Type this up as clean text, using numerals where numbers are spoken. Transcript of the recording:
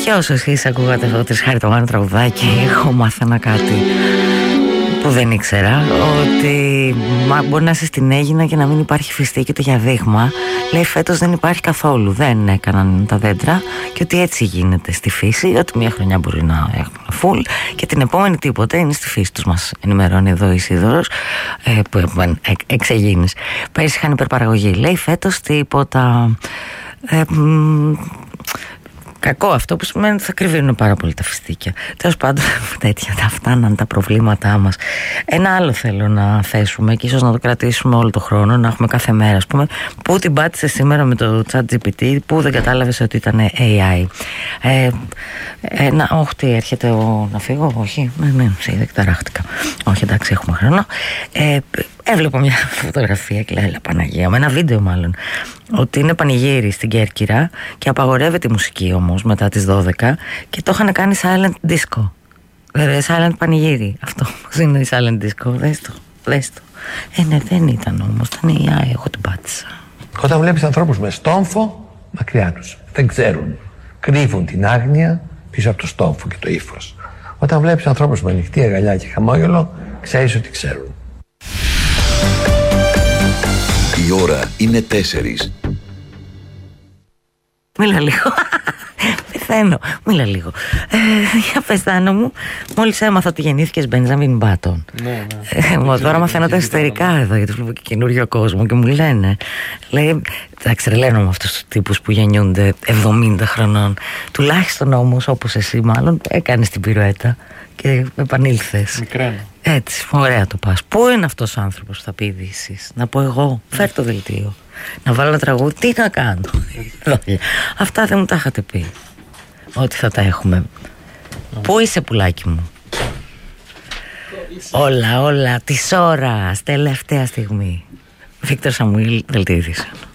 Ποιος εσείς ακούγατε αυτό το τρισχαριτωμένο τραγουδάκι? Εγώ μάθαινα κάτι που δεν ήξερα, ότι μπορεί να είσαι στην Αίγινα και να μην υπάρχει φυστή και ούτε για δείγμα. Λέει φέτος δεν υπάρχει καθόλου, δεν έκαναν τα δέντρα, και ότι έτσι γίνεται στη φύση, ότι μια χρονιά μπορεί να έχουν φουλ και την επόμενη τίποτα, είναι στη φύση τους, μας ενημερώνει εδώ η Σίδωρος, που εξεγίνεις. Πέρυσι είχαν υπερπαραγωγή, λέει φέτος τίποτα. Κακό αυτό, που σημαίνει ότι θα κρυβίνουν πάρα πολύ τα φιστίκια. Τέλος πάντων, τέτοια θα φτάναν τα προβλήματά μας. Ένα άλλο θέλω να θέσουμε και ίσως να το κρατήσουμε όλο το χρόνο, να έχουμε κάθε μέρα, ας πούμε, πού την πάτησε σήμερα με το ChatGPT, πού δεν κατάλαβες ότι ήταν AI. Όχι, τι έρχεται να φύγω, όχι, δεν ταράχτηκα. Όχι, εντάξει, έχουμε χρόνο. Έβλεπα μια φωτογραφία και λέει, έλα Παναγία, με ένα βίντεο μάλλον, ότι είναι πανηγύρι στην Κέρκυρα και απαγορεύεται η μουσική όμως μετά τις 12 και το είχαν κάνει silent disco. Silent πανηγύρι. Αυτό πώς είναι η silent disco? Δες το. Ναι, δεν ήταν όμως, ήταν η AI, εγώ την πάτησα. Όταν βλέπεις ανθρώπους με στόμφο, μακριά τους, δεν ξέρουν, κρύβουν την άγνοια πίσω από το στόμφο και το ύφος. Όταν βλέπεις ανθρώπους με ανοιχτή αγκαλιά και χαμόγελο, ξέρεις ότι ξέρουν. Η ώρα είναι 4. Μίλα λίγο. Πεθαίνω. Μίλα λίγο. Για πες, Τάνο μου, μόλις έμαθα ότι γεννήθηκες Μπέντζαμιν Μπάτον. Ναι. Τώρα μαθαίνω τα εσωτερικά εδώ, γιατί βλέπω και καινούριο κόσμο και μου λένε. Λέει, εντάξει, τρελαίνω με αυτούς τους τύπους που γεννιούνται 70 χρονών. Τουλάχιστον όμως, όπως εσύ μάλλον, έκανες την πυρουέτα και επανήλθες. Μικρένα. Έτσι, ωραία το πας. Πού είναι αυτός ο άνθρωπος που θα πει ειδήσεις? Να πω εγώ, φέρ το δελτίο. Να βάλω ένα τραγούδι, τι να κάνω? Αυτά δεν μου τα είχατε πει, ότι θα τα έχουμε. Πού είσαι, πουλάκι μου? Όλα της ώρας, τελευταία στιγμή. Βίκτορ Σαμουήλ, δελτίο ειδήσεων.